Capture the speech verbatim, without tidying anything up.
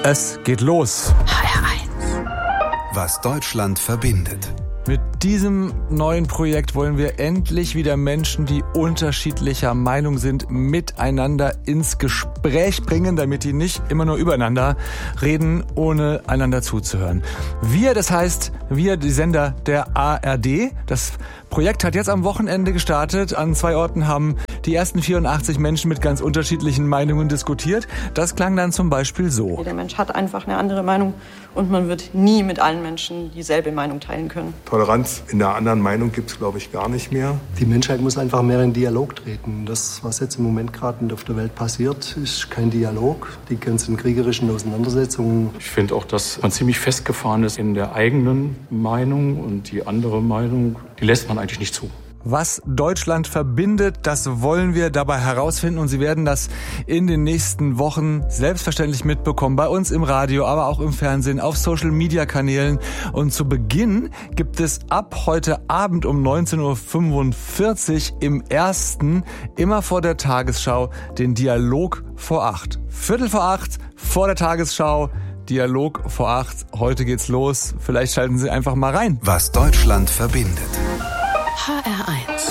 Es geht los. H R eins. Was Deutschland verbindet. Mit diesem neuen Projekt wollen wir endlich wieder Menschen, die unterschiedlicher Meinung sind, miteinander ins Gespräch bringen, damit die nicht immer nur übereinander reden, ohne einander zuzuhören. Wir, das heißt, wir, die Sender der A R D. Das Projekt hat jetzt am Wochenende gestartet. An zwei Orten haben die ersten vierundachtzig Menschen mit ganz unterschiedlichen Meinungen diskutiert. Das klang dann zum Beispiel so. Jeder Mensch hat einfach eine andere Meinung und man wird nie mit allen Menschen dieselbe Meinung teilen können. Toleranz in der anderen Meinung gibt es, glaube ich, gar nicht mehr. Die Menschheit muss einfach mehr in Dialog treten. Das, was jetzt im Moment gerade auf der Welt passiert, ist kein Dialog. Die ganzen kriegerischen Auseinandersetzungen. Ich finde auch, dass man ziemlich festgefahren ist in der eigenen Meinung und die andere Meinung, die lässt man eigentlich nicht zu. Was Deutschland verbindet, das wollen wir dabei herausfinden und Sie werden das in den nächsten Wochen selbstverständlich mitbekommen. Bei uns im Radio, aber auch im Fernsehen, auf Social-Media-Kanälen. Und zu Beginn gibt es ab heute Abend um neunzehn Uhr fünfundvierzig im Ersten, immer vor der Tagesschau, den Dialog vor acht. Viertel vor acht, vor der Tagesschau, Dialog vor acht. Heute geht's los. Vielleicht schalten Sie einfach mal rein. Was Deutschland verbindet. H R eins.